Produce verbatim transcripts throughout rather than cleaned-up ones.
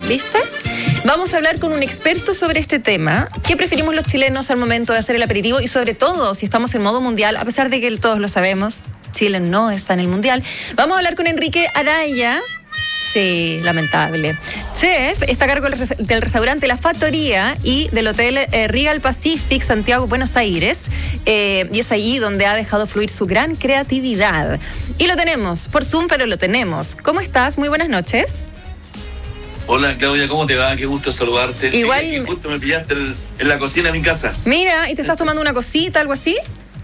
¿viste? Vamos a hablar con un experto sobre este tema. ¿Qué preferimos los chilenos al momento de hacer el aperitivo? Y sobre todo, si estamos en modo mundial, a pesar de que todos lo sabemos, Chile no está en el mundial. Vamos a hablar con Enrique Araya. Sí, lamentable. Chef, está a cargo del restaurante La Fattoría y del hotel eh, Regal Pacific, Santiago, Buenos Aires. Eh, y es allí donde ha dejado fluir su gran creatividad. Y lo tenemos, por Zoom, pero lo tenemos. ¿Cómo estás? Muy buenas noches. Hola Claudia, ¿cómo te va? Qué gusto saludarte. Igual. Sí, qué gusto me pillaste en, en la cocina de mi casa. Mira, ¿y te estás tomando una cosita, algo así?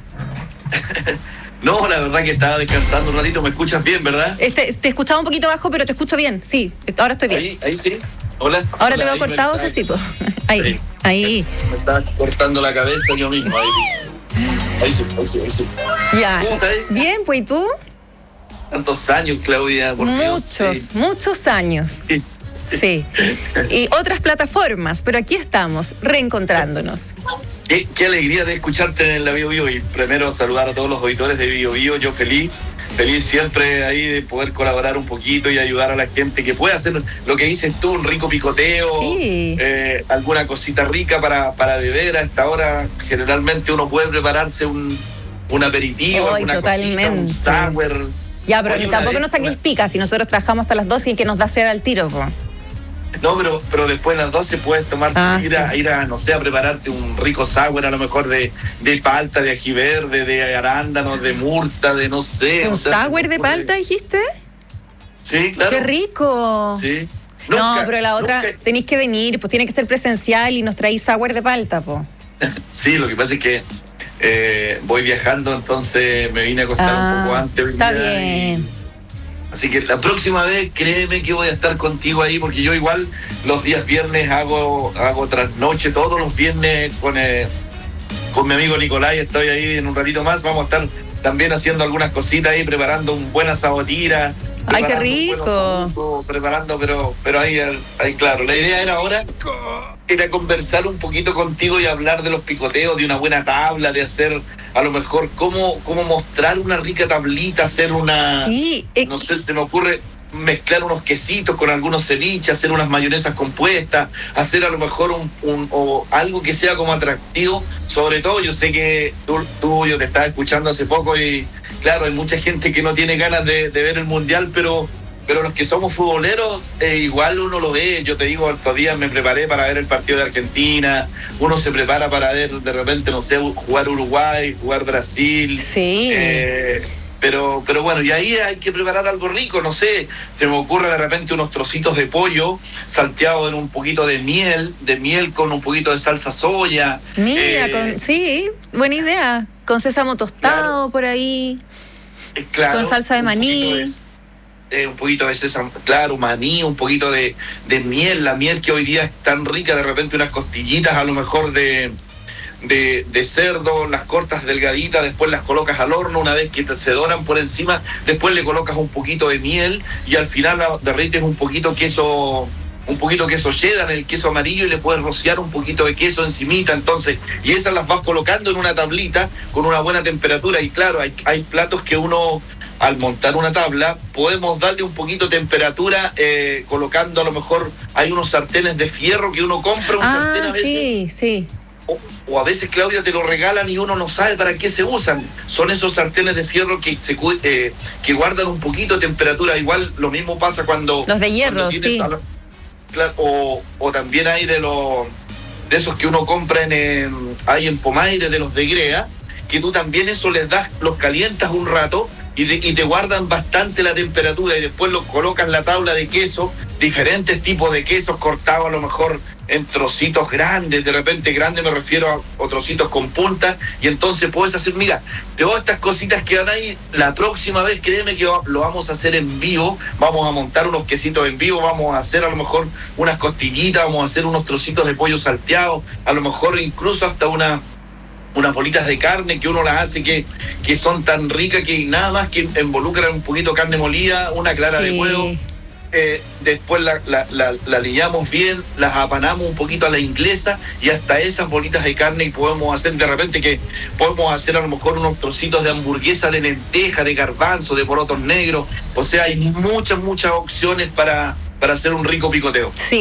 No, la verdad que estaba descansando un ratito. ¿Me escuchas bien, verdad? Este, te escuchaba un poquito bajo, pero te escucho bien. Sí, ahora estoy bien. Ahí, ahí sí. Hola. Ahora Hola, te veo ahí cortado, está... sí, pues. Ahí, sí. ahí. Me estaba cortando la cabeza yo mismo. Ahí, ahí sí, ahí sí, ahí sí. Ya. ¿Cómo estás? Bien, pues, ¿y tú? Tantos años, Claudia. Por muchos, Dios, sí. muchos años. Sí. Sí. Y otras plataformas, pero aquí estamos, reencontrándonos. Qué, qué alegría de escucharte en la Bio Bio. Y primero saludar a todos los auditores de Bio Bio. Yo feliz, feliz siempre ahí de poder colaborar un poquito y ayudar a la gente que pueda hacer lo que dices tú, un rico picoteo, sí. eh, alguna cosita rica para, para beber. A esta hora generalmente uno puede prepararse un, un aperitivo, Ay, alguna totalmente. cosita, un sour. Ya, pero Oye, tampoco vez, nos saques una... pica, si nosotros trabajamos hasta las doce y que nos da sed al tiro, po. No, pero, pero después de las doce puedes tomar, ah, ir, a, sí. ir a, no sé, a prepararte un rico sour, a lo mejor de, de palta, de ají verde, de arándanos, de murta, de no sé. ¿Un o sea, sour de palta, dijiste? Sí, claro. ¡Qué rico! Sí. No, Nunca, pero la otra, nunca... tenéis que venir, pues tiene que ser presencial y nos traéis sour de palta, po. Sí, lo que pasa es que eh, voy viajando, entonces me vine a acostar ah, un poco antes. Está bien. Y... Así que la próxima vez, créeme que voy a estar contigo ahí, porque yo igual los días viernes hago hago trasnoche, todos los viernes con, eh, con mi amigo Nicolás, estoy ahí en un ratito más, vamos a estar también haciendo algunas cositas ahí, preparando un buena sabotira. ¡Ay, qué rico! Sabutos, preparando, pero, pero ahí, ahí, claro, la idea era ahora, era conversar un poquito contigo y hablar de los picoteos, de una buena tabla, de hacer... A lo mejor, cómo, cómo mostrar una rica tablita, hacer una... Sí, eh, no sé, se me ocurre mezclar unos quesitos con algunos ceviches, hacer unas mayonesas compuestas, hacer a lo mejor un, un o algo que sea como atractivo. Sobre todo, yo sé que tú, tú yo te estaba escuchando hace poco y, claro, hay mucha gente que no tiene ganas de, de ver el Mundial, pero... Pero los que somos futboleros, eh, igual uno lo ve. Yo te digo, estos días me preparé para ver el partido de Argentina. Uno se prepara para ver, de repente, no sé, jugar Uruguay, jugar Brasil. Sí. Eh, pero, pero bueno, y ahí hay que preparar algo rico, no sé. Se me ocurre de repente unos trocitos de pollo salteados en un poquito de miel, de miel con un poquito de salsa soya. Mira, eh, con, sí, buena idea. Con sésamo tostado, claro, por ahí. Eh, claro, con salsa de maní. Eh, un poquito de sésamo, claro, maní, un poquito de, de miel, la miel que hoy día es tan rica, de repente unas costillitas a lo mejor de, de, de cerdo, las cortas delgaditas, después las colocas al horno, una vez que se doran por encima, después le colocas un poquito de miel y al final derrites un poquito queso, un poquito queso cheddar, el queso amarillo, y le puedes rociar un poquito de queso encimita, entonces, y esas las vas colocando en una tablita con una buena temperatura, y claro, hay, hay platos que uno... Al montar una tabla, podemos darle un poquito de temperatura, eh, colocando a lo mejor, hay unos sartenes de fierro que uno compra, un ah, sartén a veces. Sí, sí. O, o a veces, Claudia, te lo regalan y uno no sabe para qué se usan. Son esos sartenes de fierro que se eh, que guardan un poquito de temperatura. Igual lo mismo pasa cuando... Los de hierro, sí. Sal... Claro, o, o también hay de los de esos que uno compra en, en hay en Pomaire, de los de Grea, que tú también eso les das, los calientas un rato, Y, de, y te guardan bastante la temperatura y después lo colocas en la tabla de queso, diferentes tipos de quesos cortados a lo mejor en trocitos grandes, de repente grande me refiero a, a trocitos con punta, y entonces puedes hacer, mira, todas estas cositas que van ahí, la próxima vez créeme que lo vamos a hacer en vivo, vamos a montar unos quesitos en vivo, vamos a hacer a lo mejor unas costillitas, vamos a hacer unos trocitos de pollo salteado, a lo mejor incluso hasta una... unas bolitas de carne que uno las hace que, que son tan ricas que nada más que involucran un poquito carne molida, una clara sí. de huevo, eh, después la, la, la, la liamos bien, las apanamos un poquito a la inglesa y hasta esas bolitas de carne, y podemos hacer de repente que podemos hacer a lo mejor unos trocitos de hamburguesa de lenteja, de garbanzo, de porotos negros, o sea, hay muchas, muchas opciones para, para hacer un rico picoteo. Sí.